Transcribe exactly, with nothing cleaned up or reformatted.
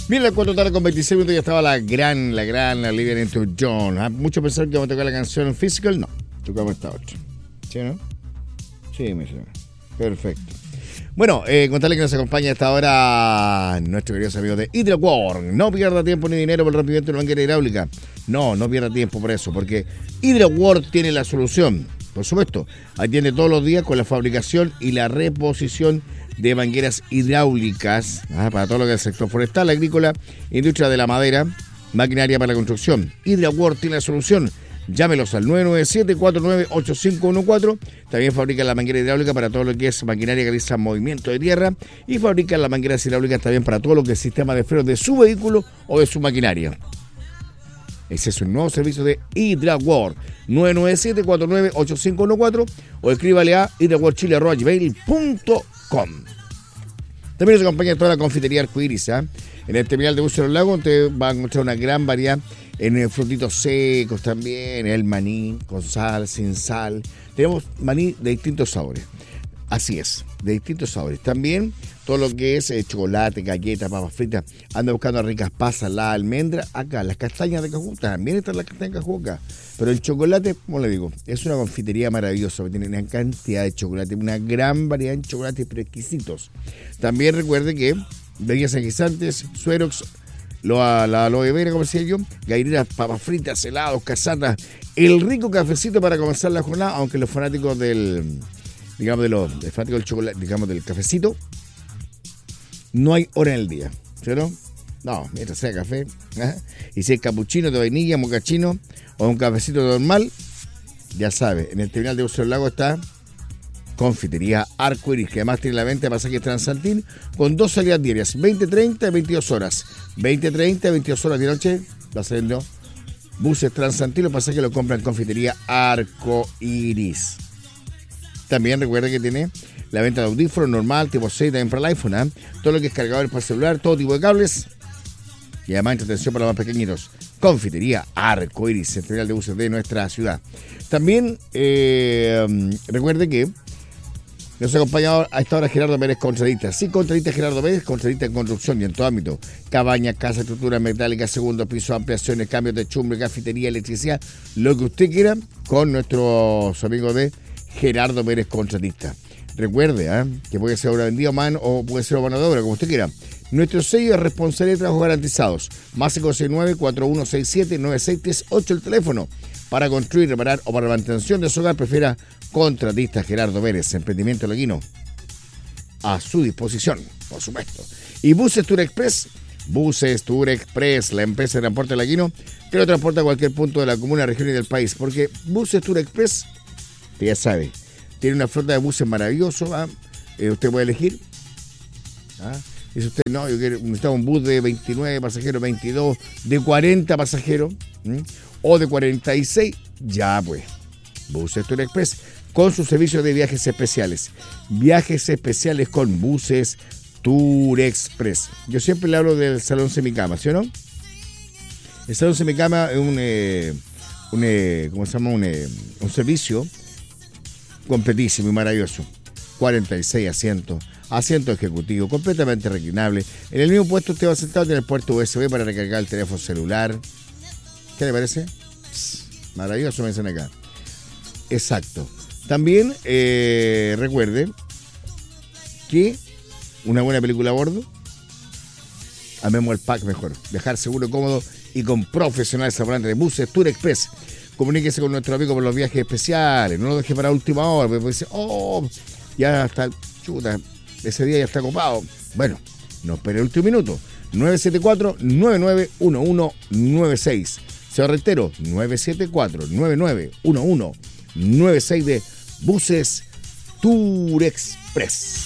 Bien, las cuatro tarde con veintiséis minutos ya estaba la gran, la gran Olivia Newton-John. ¿Ah? Muchos pensaron que vamos a tocar la canción Physical. No, tocamos esta otra. ¿Sí, no? Sí, me suena. Perfecto. Bueno, eh, contarle que nos acompaña hasta ahora nuestro querido amigo de HydroWorld. No pierda tiempo ni dinero por el rompimiento de la manguera hidráulica. No, no pierda tiempo por eso, porque HydroWorld tiene la solución. Por supuesto, atiende todos los días con la fabricación y la reposición de mangueras hidráulicas, ¿ah? Para todo lo que es el sector forestal, agrícola, industria de la madera, maquinaria para la construcción. HydroWorld tiene la solución. Llámelos al nueve nueve siete, cuatro nueve ocho cinco uno cuatro. También fabrican la manguera hidráulica para todo lo que es maquinaria que realiza movimiento de tierra. Y fabrican las mangueras hidráulicas también para todo lo que es sistema de frenos de su vehículo o de su maquinaria. Ese es un nuevo servicio de HydroWorld. nueve nueve siete, cuatro nueve ocho cinco uno cuatro o escríbale a hydroworldchile arroba gmail punto com. También nos acompaña toda la confitería Arcoiris, ¿eh? En el terminal de buses de los lagos usted va a encontrar una gran variedad en frutitos secos también, el maní con sal, sin sal. Tenemos maní de distintos sabores. Así es, de distintos sabores. También todo lo que es eh, chocolate, galletas, papas fritas. Anda buscando ricas pasas, la almendra. Acá, las castañas de Cajú. También están las castañas de Cajú acá. Pero el chocolate, como le digo, es una confitería maravillosa. Tiene una cantidad de chocolate, una gran variedad de chocolates pero exquisitos. También recuerde que bebidas energizantes, suerox, lo, la aloe vera, como decía yo, galletas, papas fritas, helados, casatas, el rico cafecito para comenzar la jornada, aunque los fanáticos del, digamos, de los, los fanáticos del chocolate, digamos, del cafecito, no hay hora en el día, ¿cierto? No, mientras sea café, ¿eh? Y si es capuchino de vainilla, mocachino o un cafecito normal, ya sabe, en el terminal de buses del lago está Confitería Arcoiris, que además tiene la venta de pasajes Transantil con dos salidas diarias, veinte treinta y veintidós horas. veinte treinta y veintidós horas de noche, va saliendo buses Transantil, los pasajes los compran en Confitería Arcoiris. También recuerda que tiene la venta de audífonos normal, tipo seis, también para el iPhone, ¿eh? Todo lo que es cargador para el celular, todo tipo de cables. Y además entretención para los más pequeñitos. Confitería Arcoiris, el terminal de buses de nuestra ciudad. También eh, recuerde que nos ha acompañado a esta hora Gerardo Pérez, contratista. Sí, contratista Gerardo Pérez, contratista en construcción y en todo ámbito. Cabañas, casa, estructuras metálicas, segundo piso, ampliaciones, cambios de chumbre, cafetería, electricidad, lo que usted quiera, con nuestros amigos de Gerardo Pérez, contratista. Recuerde ¿eh? que puede ser obra vendida a mano o puede ser obra de obra, como usted quiera. Nuestro sello es responsabilidad de trabajos garantizados. Más cinco seis nueve, cuatro uno seis siete, nueve seis tres ocho el teléfono. Para construir, reparar o para la mantención de su hogar, prefiera contratista Gerardo Pérez, emprendimiento laguino. A su disposición, por supuesto. Y Buses Tour Express. Buses Tour Express, la empresa de transporte laguino que lo transporta a cualquier punto de la comuna, región y del país. Porque Buses Tour Express, usted ya sabe, tiene una flota de buses maravillosos. ¿Ah? Eh, usted puede elegir. ¿Ah? Dice usted, no, yo quiero necesito un bus de veintinueve pasajeros, veintidós, de cuarenta pasajeros, ¿sí? O de cuarenta y seis, ya pues. Buses Tour Express, con sus servicios de viajes especiales. Viajes especiales con Buses Tour Express. Yo siempre le hablo del Salón Semicama, ¿sí o no? El Salón Semicama es un, eh, un eh, ¿cómo se llama? Un, eh, un servicio completísimo y maravilloso. cuarenta y seis asientos, asiento ejecutivo, completamente reclinable. En el mismo puesto usted va sentado, tiene el puerto U S B para recargar el teléfono celular. ¿Qué le parece? Pss, maravilloso, me dicen acá. Exacto. También eh, recuerde que una buena película a bordo, amemos el pack mejor. Viajar seguro, cómodo y con profesionales hablantes de Buses Tour Express. Comuníquese con nuestro amigo por los viajes especiales. No lo deje para última hora, porque dice, oh, ya está, chuta, ese día ya está copado. Bueno, no espere el último minuto. nueve siete cuatro, nueve nueve uno uno nueve seis. Se lo reitero, nueve siete cuatro, nueve nueve uno uno nueve seis de Buses Tour Express.